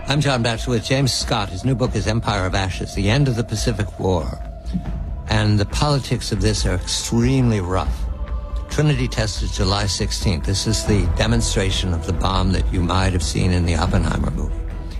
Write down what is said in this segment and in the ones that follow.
I'm John Batchelor with James Scott. His new book is Empire of Ashes, The End of the Pacific War. And the politics of this are extremely rough. Trinity test is July 16th. This is the demonstration of the bomb that you might have seen in the Oppenheimer movie.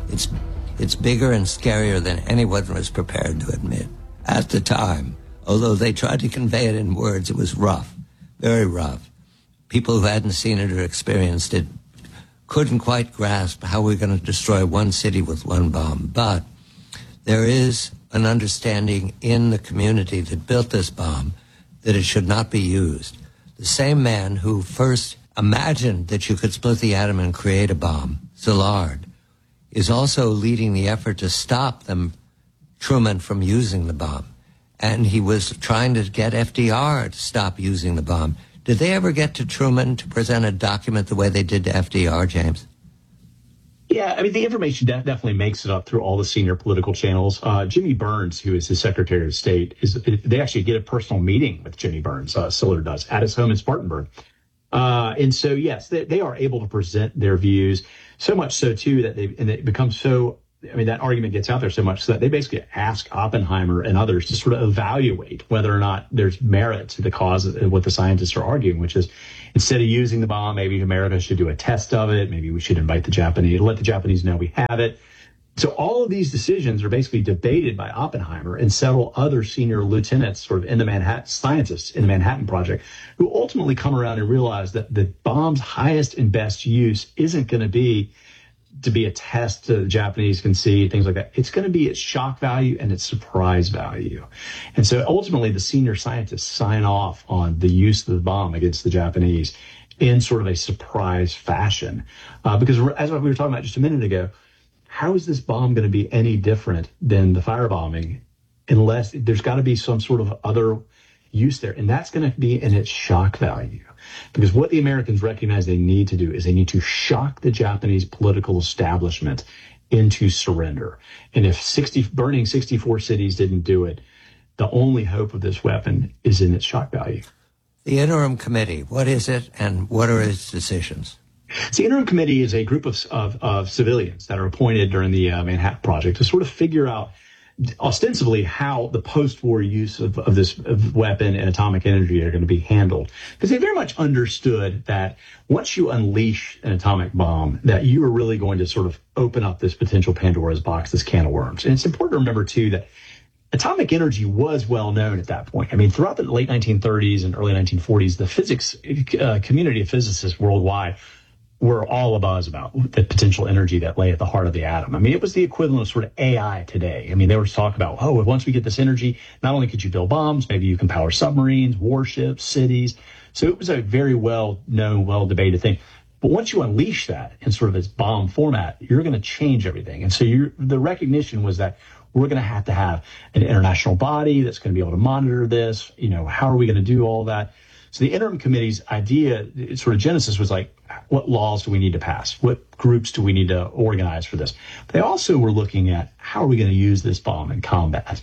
It's bigger and scarier than anyone was prepared to admit. At the time, although they tried to convey it in words, it was rough, very rough. People who hadn't seen it or experienced it couldn't quite grasp how we're going to destroy one city with one bomb. But there is an understanding in the community that built this bomb that it should not be used. The same man who first imagined that you could split the atom and create a bomb, Szilard, is also leading the effort to stop Truman from using the bomb. And he was trying to get FDR to stop using the bomb. Did they ever get to Truman to present a document the way they did to FDR, James? Yeah, I mean, the information definitely makes it up through all the senior political channels. Jimmy Burns, who is his Secretary of State, they actually get a personal meeting with Jimmy Burns, Szilard does, at his home in Spartanburg. And so, yes, they are able to present their views, so much so, too, that it becomes so, I mean, that argument gets out there so much so that they basically ask Oppenheimer and others to sort of evaluate whether or not there's merit to the cause of what the scientists are arguing, which is instead of using the bomb, maybe America should do a test of it. Maybe we should invite the Japanese, let the Japanese know we have it. So all of these decisions are basically debated by Oppenheimer and several other senior lieutenants sort of in the Manhattan scientists in the Manhattan Project, who ultimately come around and realize that the bomb's highest and best use isn't going to be a test the Japanese can see, things like that. It's going to be its shock value and its surprise value. And so ultimately the senior scientists sign off on the use of the bomb against the Japanese in sort of a surprise fashion. Because as we were talking about just a minute ago, how is this bomb going to be any different than the firebombing unless there's got to be some sort of other use there? And that's going to be in its shock value. Because what the Americans recognize they need to do is they need to shock the Japanese political establishment into surrender. And if burning 64 cities didn't do it, the only hope of this weapon is in its shock value. The Interim Committee, what is it and what are its decisions? The Interim Committee is a group of civilians that are appointed during the Manhattan Project to sort of figure out ostensibly how the post-war use of this weapon and atomic energy are going to be handled. Because they very much understood that once you unleash an atomic bomb, that you are really going to sort of open up this potential Pandora's box, this can of worms. And it's important to remember, too, that atomic energy was well known at that point. I mean, throughout the late 1930s and early 1940s, the physics community of physicists worldwide were all abuzz about the potential energy that lay at the heart of the atom. I mean, it was the equivalent of sort of AI today. I mean, they were talking about, once we get this energy, not only could you build bombs, maybe you can power submarines, warships, cities. So it was a very well-known, well-debated thing. But once you unleash that in sort of its bomb format, you're going to change everything. And so the recognition was that we're going to have an international body that's going to be able to monitor this. You know, how are we going to do all that? So the Interim Committee's idea, sort of genesis, was like, what laws do we need to pass? What groups do we need to organize for this? They also were looking at how are we going to use this bomb in combat?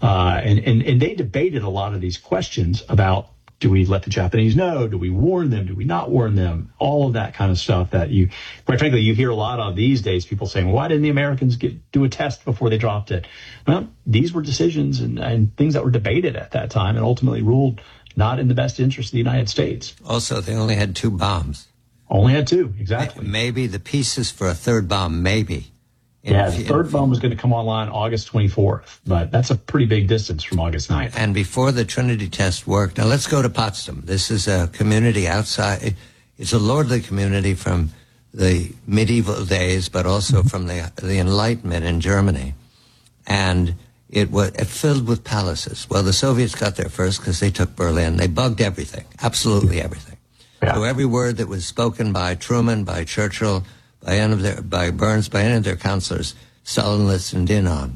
And they debated a lot of these questions about, do we let the Japanese know? Do we warn them? Do we not warn them? All of that kind of stuff that quite frankly, you hear a lot of these days, people saying, why didn't the Americans do a test before they dropped it? Well, these were decisions and things that were debated at that time and ultimately ruled not in the best interest of the United States. Also, they only had 2 bombs. Only had 2, exactly. Maybe the pieces for a third bomb, maybe. The third bomb was going to come online August 24th, but that's a pretty big distance from August 9th. And before the Trinity test worked, now let's go to Potsdam. This is a community outside. It's a lordly community from the medieval days, but also from the Enlightenment in Germany. And it filled with palaces. Well, the Soviets got there first because they took Berlin. They bugged everything, absolutely everything. Yeah. So every word that was spoken by Truman, by Churchill, by Burns, by any of their counselors, Stalin listened in on.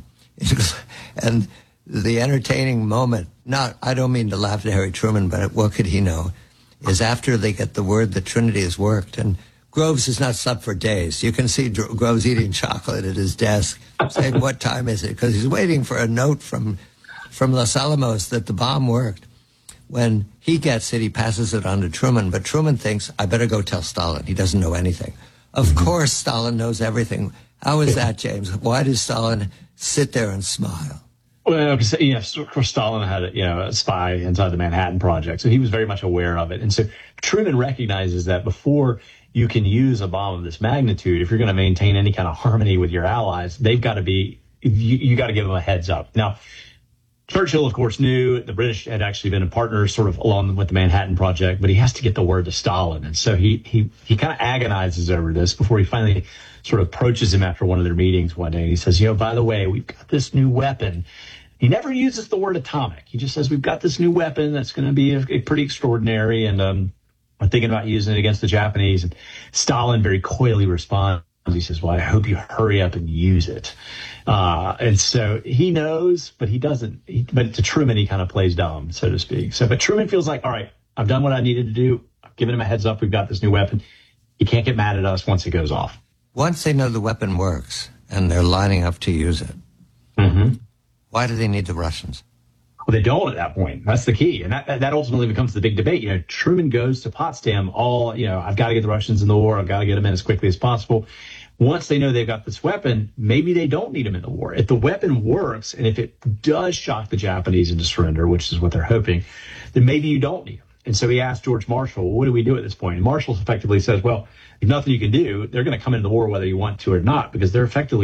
And the entertaining moment, I don't mean to laugh at Harry Truman, but what could he know, is after they get the word that Trinity has worked, and Groves has not slept for days. You can see Groves eating chocolate at his desk, saying, what time is it? Because he's waiting for a note from Los Alamos that the bomb worked. When he gets it, he passes it on to Truman, but Truman thinks, I better go tell Stalin. He doesn't know anything. Of course, Stalin knows everything. How is that, James? Why did Stalin sit there and smile? Well, because, of course, Stalin had a spy inside the Manhattan Project, so he was very much aware of it. And so Truman recognizes that before you can use a bomb of this magnitude, if you're going to maintain any kind of harmony with your allies, they've got to be, you got to give them a heads up. Now, Churchill, of course, knew the British had actually been a partner sort of along with the Manhattan Project, but he has to get the word to Stalin. And so he kind of agonizes over this before he finally sort of approaches him after one of their meetings one day. And he says, by the way, we've got this new weapon. He never uses the word atomic. He just says, we've got this new weapon that's going to be a pretty extraordinary, and I'm thinking about using it against the Japanese. And Stalin very coyly responds. He says, well, I hope you hurry up and use it. And so he knows, but he doesn't. But to Truman, he kind of plays dumb, so to speak. But Truman feels like, all right, I've done what I needed to do. I've given him a heads up. We've got this new weapon. He can't get mad at us once it goes off. Once they know the weapon works and they're lining up to use it, why do they need the Russians? Well, they don't at that point. That's the key. And that ultimately becomes the big debate. Truman goes to Potsdam I've got to get the Russians in the war. I've got to get them in as quickly as possible. Once they know they've got this weapon, maybe they don't need them in the war. If the weapon works and if it does shock the Japanese into surrender, which is what they're hoping, then maybe you don't need them. And so he asked George Marshall, well, what do we do at this point? And Marshall effectively says, well, there's nothing you can do. They're going to come into the war whether you want to or not, because they're effectively